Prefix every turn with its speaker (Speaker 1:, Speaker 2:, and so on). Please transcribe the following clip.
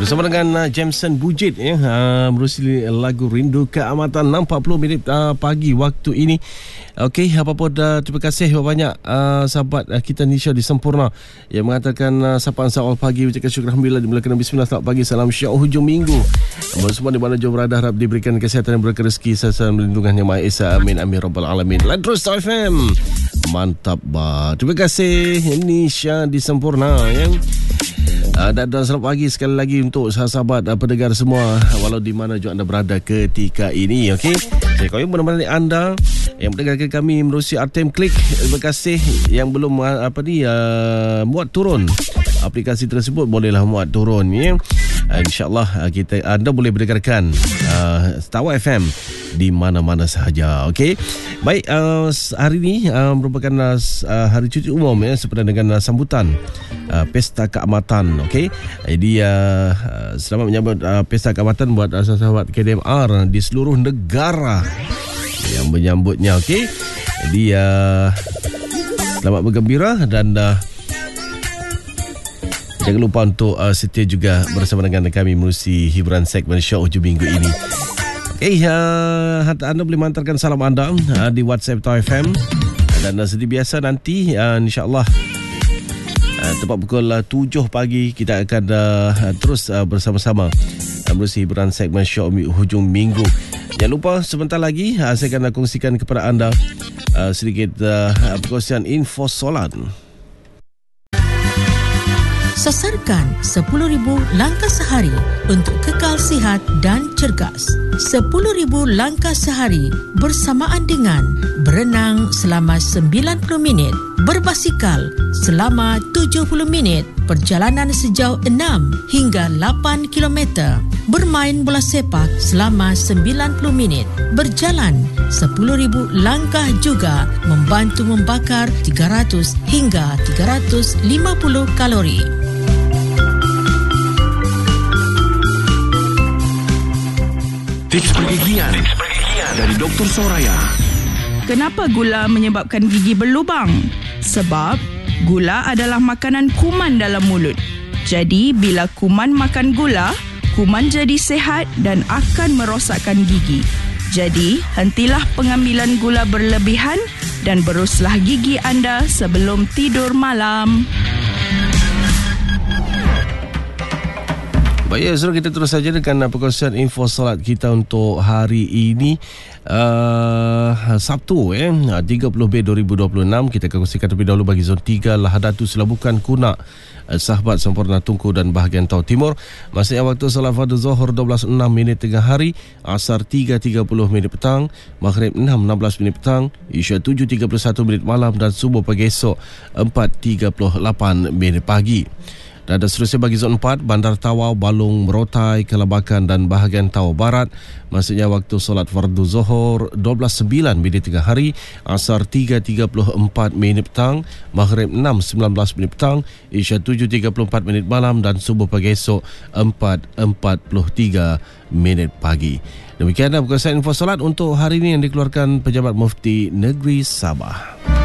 Speaker 1: Bersama dengan Jameson Bujit menerusi lagu Rindu Keamatan 6.40 minit pagi waktu ini. Okey, apa-apa terima kasih banyak sahabat kita Nisha di Sempurna yang mengatakan sapaan awal pagi, ucapkan syukur alhamdulillah dimulakan bismillah, selamat pagi, salam syiar hujung minggu. Semua di mana jauh berada harap diberikan kesihatan dan berkah rezeki serta melindungan Yang Maha Esa, amin amin rabbal alamin. Ladrus FM, mantap bah. Terima kasih Nisha di Sempurna dan selamat pagi sekali lagi untuk sahabat pendengar semua walau di mana juga anda berada ketika ini. Okey, saya koyong menemani anda yang mendengarkan kami menerusi Artem Klik. Terima kasih yang belum muat turun aplikasi tersebut, bolehlah muat turun ya. InsyaAllah anda boleh mendengarkan Star FM di mana-mana sahaja. Okey, baik, hari ini merupakan hari cuti umum ya, sepadan dengan sambutan Pesta Keamatan. Okey, jadi selamat menyambut Pesta Keamatan buat sahabat KDMR di seluruh negara yang menyambutnya. Okey, jadi selamat bergembira dan jangan lupa untuk setia juga bersama dengan kami menerusi hiburan segmen show hujung minggu ini. Okey, anda boleh menghantarkan salam anda di WhatsApp Tau FM, dan seperti biasa nanti insyaAllah tepat pukul 7 pagi kita akan terus bersama-sama menerusi hiburan segmen show hujung minggu. Jangan lupa sebentar lagi saya akan kongsikan kepada anda sedikit perkongsian info solat.
Speaker 2: Sasarkan 10,000 langkah sehari untuk kekal sihat dan cergas. 10,000 langkah sehari bersamaan dengan berenang selama 90 minit, berbasikal selama 70 minit, perjalanan sejauh 6 hingga 8 km, bermain bola sepak selama 90 minit, berjalan 10,000 langkah juga membantu membakar 300 hingga 350 kalori.
Speaker 3: Tips pergigian dari Dr. Soraya.
Speaker 4: Kenapa gula menyebabkan gigi berlubang? Sebab gula adalah makanan kuman dalam mulut. Jadi bila kuman makan gula, kuman jadi sehat dan akan merosakkan gigi. Jadi hentilah pengambilan gula berlebihan dan beruslah gigi anda sebelum tidur malam.
Speaker 1: Baik, so kita terus saja dengan perkongsian info solat kita untuk hari ini, Sabtu 30 Mei 2026. Kita akan kongsikan terlebih dahulu bagi zon 3 Lahadatu Selabukan Kunak, sahabat Sempurna Tungku dan bahagian Tau Timur. Maksudnya waktu solat fardu Zuhur 12.06 minit tengah hari, Asar 3.30 minit petang, Maghrib 6.16 minit petang, Isya 7.31 minit malam dan Subuh pagi esok 4.38 minit pagi. Dan seterusnya bagi zon 4 Bandar Tawau, Balung, Merotai, Kelabakan dan bahagian Tawau Barat. Maksudnya waktu solat fardu Zuhur 12.09 minit tengah hari, Asar 3.34 minit petang, Maghrib 6.19 minit petang, Isya 7.34 minit malam dan Subuh pagi esok 4.43 minit pagi. Demikianlah perkongsian info solat untuk hari ini yang dikeluarkan Pejabat Mufti Negeri Sabah.